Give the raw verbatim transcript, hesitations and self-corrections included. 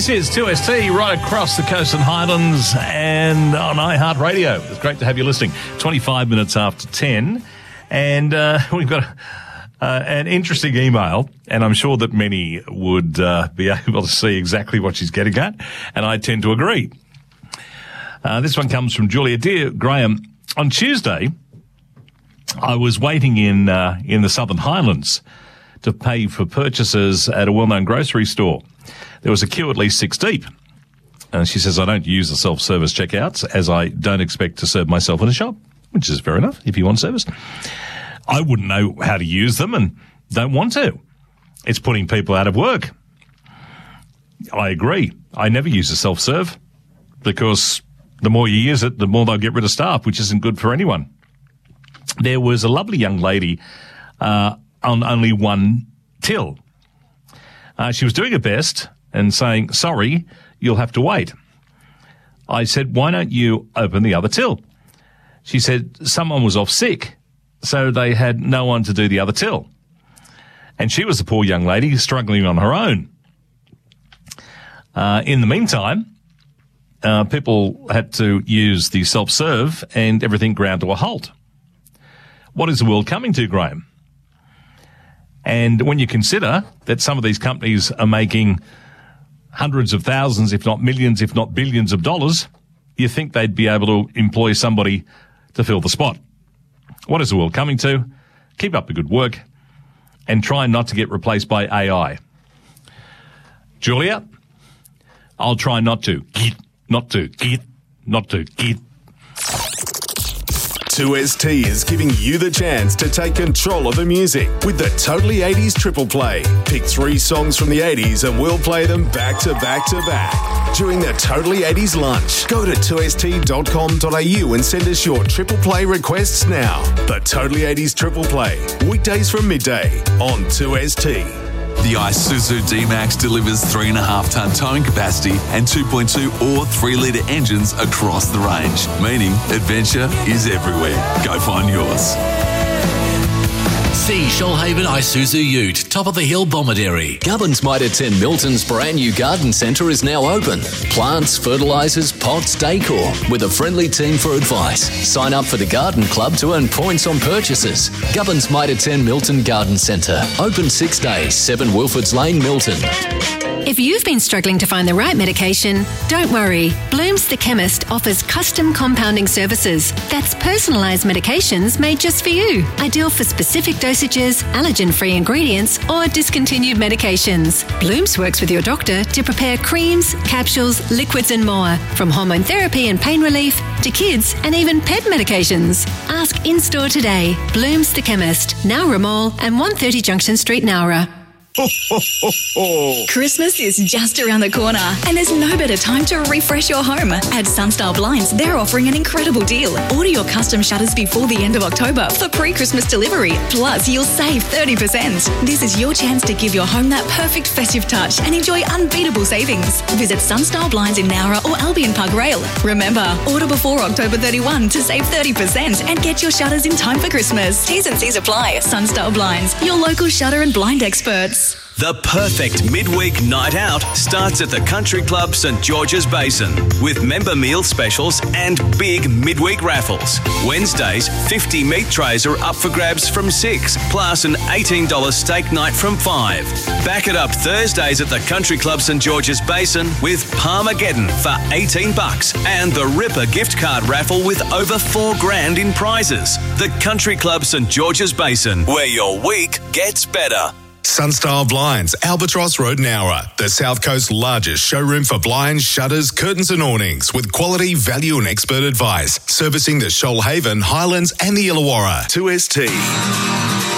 This is two S T right across the coast and Highlands and on iHeartRadio. It's great to have you listening. twenty-five minutes after ten. And uh, we've got uh, an interesting email, and I'm sure that many would uh, be able to see exactly what she's getting at, and I tend to agree. Uh, this one comes from Julia. Dear Graham, on Tuesday, I was waiting in uh, in the Southern Highlands to pay for purchases at a well-known grocery store. There was a queue at least six deep. And she says, I don't use the self-service checkouts as I don't expect to serve myself in a shop, which is fair enough if you want service. I wouldn't know how to use them and don't want to. It's putting people out of work. I agree. I never use a self-serve because the more you use it, the more they'll get rid of staff, which isn't good for anyone. There was a lovely young lady uh, on only one till. Uh, she was doing her best and saying, sorry, you'll have to wait. I said, why don't you open the other till? She said, someone was off sick, so they had no one to do the other till. And she was the poor young lady struggling on her own. Uh, in the meantime, uh, people had to use the self-serve and everything ground to a halt. What is the world coming to, Graham? And when you consider that some of these companies are making hundreds of thousands, if not millions, if not billions of dollars, you think they'd be able to employ somebody to fill the spot. What is the world coming to? Keep up the good work and try not to get replaced by A I. Julia, I'll try not to. Get, not to. Get, not to. Get. two S T is giving you the chance to take control of the music with the Totally eighties Triple Play. Pick three songs from the eighties and we'll play them back to back to back during the Totally eighties lunch. Go to two s t dot com dot a u and send us your Triple Play requests now. The Totally eighties Triple Play, weekdays from midday on two S T. The Isuzu D-Max delivers three point five tonne towing capacity and two point two or three litre engines across the range, meaning adventure is everywhere. Go find yours. See Shoalhaven Isuzu Ute, top of the hill Bomaderry. Gubbins Mitre ten Milton's brand new garden centre is now open. Plants, fertilisers, pots, decor, with a friendly team for advice. Sign up for the Garden Club to earn points on purchases. Gubbins Mitre ten Milton Garden Centre. Open six days, seven Wilfords Lane, Milton. If you've been struggling to find the right medication, don't worry. Bloom's the Chemist offers custom compounding services. That's personalised medications made just for you. Ideal for specific dosages, allergen-free ingredients, or discontinued medications. Bloom's works with your doctor to prepare creams, capsules, liquids and more. From hormone therapy and pain relief to kids and even pet medications. Ask in-store today. Bloom's the Chemist, Nowra Mall and one thirty Junction Street, Nowra. Ho, ho, ho, ho. Christmas is just around the corner and there's no better time to refresh your home. At Sunstar Blinds, they're offering an incredible deal. Order your custom shutters before the end of October for pre-Christmas delivery. Plus, you'll save thirty percent. This is your chance to give your home that perfect festive touch and enjoy unbeatable savings. Visit Sunstar Blinds in Nowra or Albion Park Rail. Remember, order before October thirty-first to save thirty percent and get your shutters in time for Christmas. T's and C's apply. Sunstar Blinds, your local shutter and blind experts. The perfect midweek night out starts at the Country Club St George's Basin with member meal specials and big midweek raffles. Wednesdays, fifty meat trays are up for grabs from six, plus an eighteen dollars steak night from five. Back it up Thursdays at the Country Club St George's Basin with Palmageddon for eighteen bucks and the Ripper gift card raffle with over four grand in prizes. The Country Club St George's Basin, where your week gets better. Sunstar Blinds, Albatross Road, Nowra, the South Coast's largest showroom for blinds, shutters, curtains and awnings with quality, value and expert advice. Servicing the Shoalhaven, Highlands and the Illawarra. two S T.